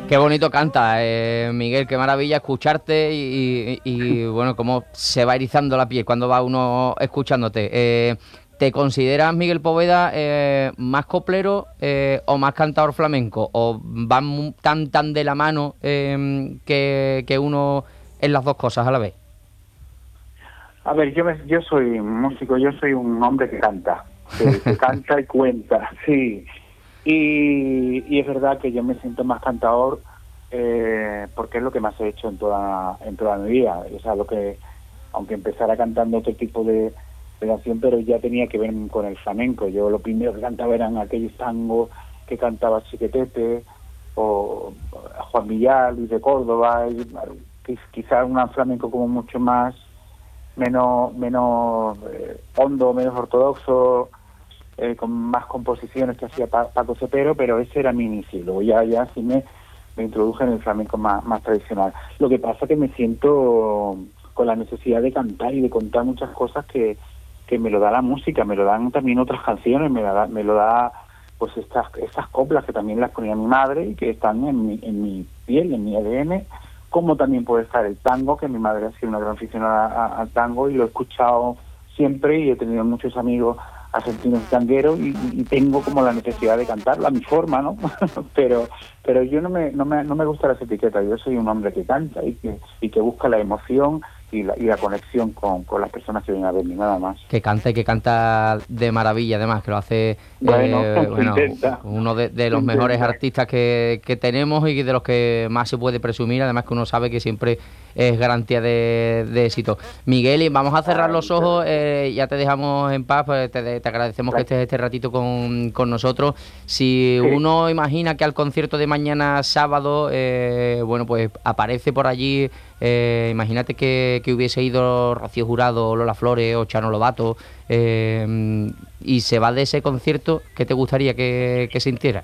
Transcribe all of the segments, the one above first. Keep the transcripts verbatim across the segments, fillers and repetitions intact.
Qué bonito canta, eh, Miguel, qué maravilla escucharte y, y, y, bueno, cómo se va erizando la piel cuando va uno escuchándote. Eh, ¿te consideras, Miguel Poveda, eh, más coplero eh, o más cantador flamenco? ¿O van mu- tan tan de la mano eh, que, que uno en las dos cosas a la vez? A ver, yo me, yo soy músico, yo soy un hombre que canta, que, que canta y cuenta, sí. Y, y es verdad que yo me siento más cantador eh, porque es lo que más he hecho en toda en toda mi vida. O sea, lo que, aunque empezara cantando otro tipo de, de canción, pero ya tenía que ver con el flamenco. Yo lo primero que cantaba eran aquellos tangos que cantaba Chiquetete o Juan Villar, Luis de Córdoba, y, quizás un flamenco como mucho más menos menos eh, hondo, menos ortodoxo, eh, con más composiciones que hacía pa Paco Cepero, pero ese era mi inicio. Luego ya, ya sí me, me introduje en el flamenco más, más tradicional. Lo que pasa es que me siento con la necesidad de cantar y de contar muchas cosas que, que me lo da la música, me lo dan también otras canciones, me, da, me lo da pues estas estas coplas que también las ponía mi madre y que están en mi, en mi piel, en mi A D N, como también puede estar el tango, que mi madre ha sido una gran aficionada al tango y lo he escuchado siempre y he tenido muchos amigos argentinos tangueros y, y tengo como la necesidad de cantarlo a mi forma, ¿no? pero pero yo no me, no me no me gustan las etiquetas, yo soy un hombre que canta y que y que busca la emoción y la, y la conexión con, con las personas que vienen a verme, nada más. Que canta y que canta de maravilla, además, que lo hace Bueno, eh, se bueno, intenta, uno de, de se los mejores intenta. artistas que, que tenemos y de los que más se puede presumir, además que uno sabe que siempre es garantía de, de éxito. Miguel, y vamos a cerrar Ay, los muchas ojos, gracias. eh, ya te dejamos en paz, pues te, te agradecemos que Gracias. estés este ratito con, con nosotros. Si Sí. uno imagina que al concierto de mañana sábado, eh, bueno, pues aparece por allí, eh, imagínate que, que hubiese ido Rocío Jurado, Lola Flores o Chano Lobato, eh, y se va de ese concierto, ¿qué te gustaría que, que sintiera?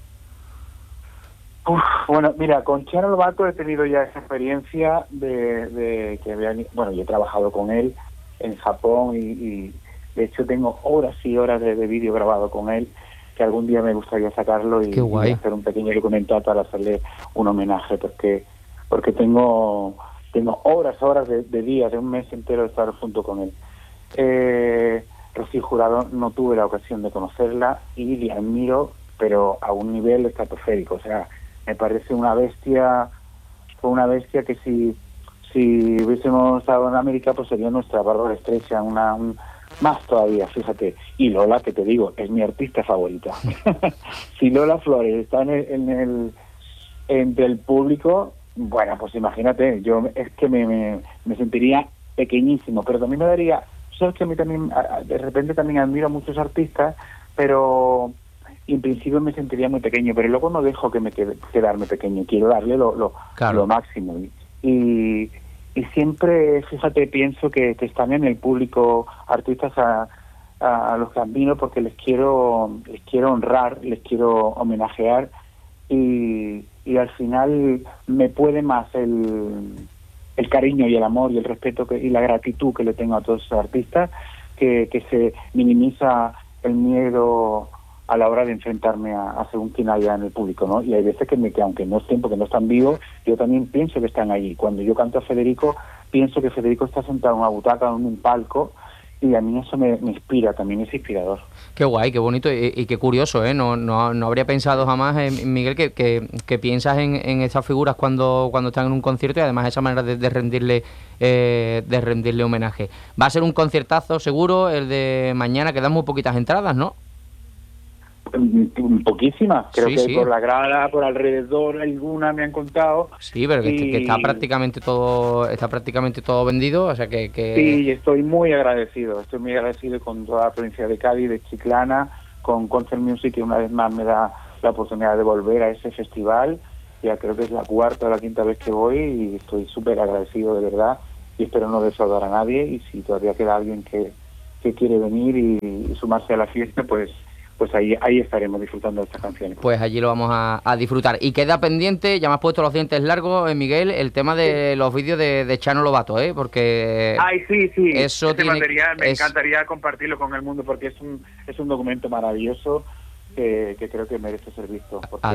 Uf, bueno, mira, con Chano Lobato he tenido ya esa experiencia de, de que había, bueno, yo he trabajado con él en Japón y, y de hecho tengo horas y horas de, de vídeo grabado con él, que algún día me gustaría sacarlo y, Qué y guay. hacer un pequeño documental para hacerle un homenaje, porque porque tengo tengo horas, horas de, de días, de un mes entero de estar junto con él. Eh, Rocío Jurado no tuve la ocasión de conocerla y le admiro, pero a un nivel estratosférico, o sea, me parece una bestia, fue una bestia que si si hubiésemos estado en América pues sería nuestra Bárbara Estrecha, una un, más todavía, fíjate. Y Lola, que te digo, es mi artista favorita. Si Lola Flores está en el, en el entre el público, bueno, pues imagínate, yo es que me, me, me sentiría pequeñísimo, pero también me daría, sabes que a mí también, a, a, de repente también admiro a muchos artistas, pero y en principio me sentiría muy pequeño, pero luego no dejo que me quede, quedarme pequeño, quiero darle lo, lo, Claro. lo máximo. Y, y, y siempre, fíjate, pienso que, que están en el público artistas a, a, a los que admiro porque les quiero, les quiero honrar, les quiero homenajear y, y al final me puede más el, el cariño y el amor y el respeto que, y la gratitud que le tengo a todos esos artistas que, que se minimiza el miedo a la hora de enfrentarme a, a según quien haya en el público, ¿no? Y hay veces que, me, que aunque no estén, porque no están vivos, yo también pienso que están allí. Cuando yo canto a Federico, pienso que Federico está sentado en una butaca, en un palco, y a mí eso me, me inspira, también es inspirador. Qué guay, qué bonito y, y qué curioso, ¿eh? No, no, no habría pensado jamás, eh, Miguel, que, que, que piensas en, en estas figuras cuando, cuando están en un concierto y además esa manera de, de rendirle eh, de rendirle homenaje. Va a ser un conciertazo seguro el de mañana, quedan muy poquitas entradas, ¿no? Poquísimas, creo Sí, que sí. por la grada, por alrededor, alguna me han contado. Sí, pero que, que está Y prácticamente todo está prácticamente todo vendido, o sea que, que... sí, estoy muy agradecido, estoy muy agradecido con toda la provincia de Cádiz, de Chiclana, con Concert Music, que una vez más me da la oportunidad de volver a ese festival. Ya creo que es la cuarta o la quinta vez que voy y estoy súper agradecido de verdad y espero no defraudar a nadie y si todavía queda alguien que, que quiere venir y, y sumarse a la fiesta, pues pues ahí ahí estaremos disfrutando de estas canciones. Pues allí lo vamos a, a disfrutar. Y queda pendiente, ya me has puesto los dientes largos, eh, Miguel, el tema Sí. de los vídeos de, de Chano Lobato, ¿eh? Porque Ay, sí, sí, eso ese tiene... material me es encantaría compartirlo con el mundo porque es un es un documento maravilloso que, que creo que merece ser visto ad- porque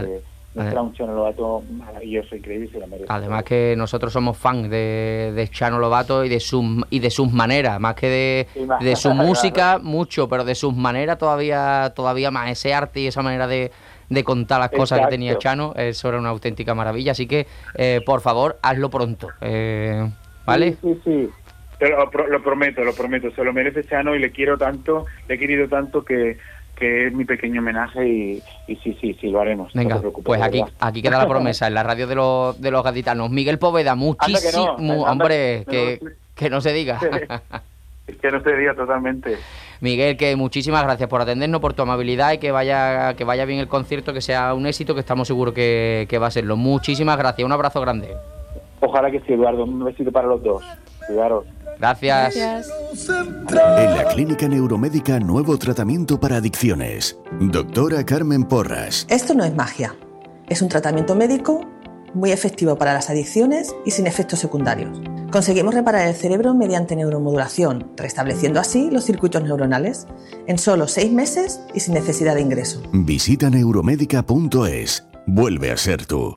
nos trae un Chano Lobato maravilloso, increíble, se lo merece. Además que nosotros somos fan de, de Chano Lobato y de sus y de sus maneras, más que de, de su música, mucho, pero de sus maneras todavía todavía más. Ese arte y esa manera de, de contar las cosas Exacto. que tenía Chano, eso era una auténtica maravilla. Así que, eh, por favor, hazlo pronto, eh, ¿vale? Sí, sí, sí. Te lo, lo prometo, lo prometo. Se lo merece Chano y le quiero tanto, le he querido tanto que... que es mi pequeño homenaje y, y sí, sí, sí, lo haremos. Venga, no pues aquí, aquí queda la promesa en la radio de los de los gaditanos. Miguel Poveda, muchísimo, que no, hombre, anda, que, no, que no se diga. Que no se diga totalmente. Miguel, que muchísimas gracias por atendernos, por tu amabilidad y que vaya que vaya bien el concierto, que sea un éxito, que estamos seguros que, que va a serlo. Muchísimas gracias, un abrazo grande. Ojalá que sí, Eduardo, un besito para los dos. Cuidaros. Gracias. Gracias. En la Clínica Neuromédica, nuevo tratamiento para adicciones. Doctora Carmen Porras. Esto no es magia. Es un tratamiento médico muy efectivo para las adicciones y sin efectos secundarios. Conseguimos reparar el cerebro mediante neuromodulación, restableciendo así los circuitos neuronales en solo seis meses y sin necesidad de ingreso. Visita neuromédica punto es. Vuelve a ser tú.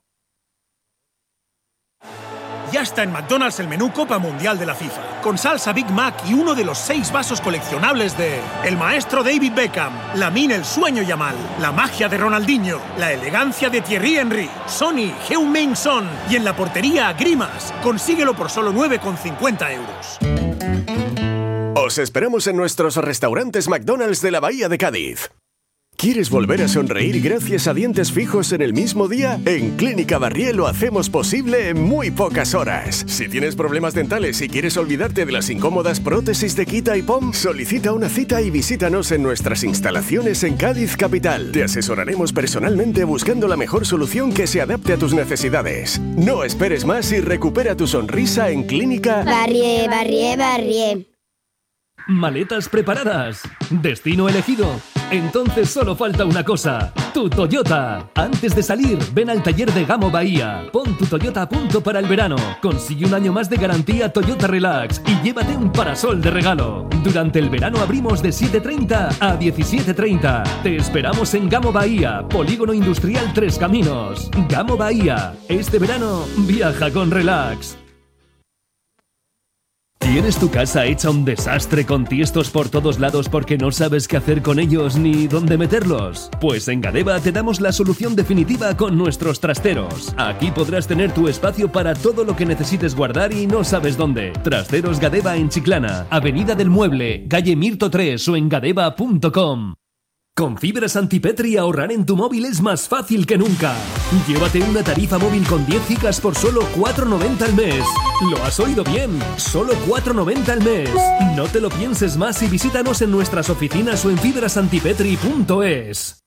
Ya está en McDonald's el menú Copa Mundial de la FIFA, con salsa Big Mac y uno de los seis vasos coleccionables de el maestro David Beckham, Lamine el sueño Yamal, la magia de Ronaldinho, la elegancia de Thierry Henry, Sonny, Heung-min Son y en la portería Grimas. Consíguelo por solo nueve con cincuenta euros. Os esperamos en nuestros restaurantes McDonald's de la Bahía de Cádiz. ¿Quieres volver a sonreír gracias a dientes fijos en el mismo día? En Clínica Barrié lo hacemos posible en muy pocas horas. Si tienes problemas dentales y quieres olvidarte de las incómodas prótesis de quita y pom, solicita una cita y visítanos en nuestras instalaciones en Cádiz capital. Te asesoraremos personalmente buscando la mejor solución que se adapte a tus necesidades. No esperes más y recupera tu sonrisa en Clínica Barrié, Barrié, Barrié. Maletas preparadas, destino elegido. Entonces solo falta una cosa, tu Toyota. Antes de salir, ven al taller de Gamo Bahía. Pon tu Toyota a punto para el verano. Consigue un año más de garantía Toyota Relax y llévate un parasol de regalo. Durante el verano abrimos de siete treinta a diecisiete treinta. Te esperamos en Gamo Bahía, Polígono Industrial Tres Caminos. Gamo Bahía, este verano viaja con Relax. ¿Tienes tu casa hecha un desastre con tiestos por todos lados porque no sabes qué hacer con ellos ni dónde meterlos? Pues en Gadeba te damos la solución definitiva con nuestros trasteros. Aquí podrás tener tu espacio para todo lo que necesites guardar y no sabes dónde. Trasteros Gadeba en Chiclana, Avenida del Mueble, calle Mirto tres o en gadeba punto com. Con fibras Antipetri ahorrar en tu móvil es más fácil que nunca. Llévate una tarifa móvil con diez gigas por solo cuatro noventa al mes. ¿Lo has oído bien? Solo cuatro noventa al mes. No te lo pienses más y visítanos en nuestras oficinas o en fibras antipetri punto es.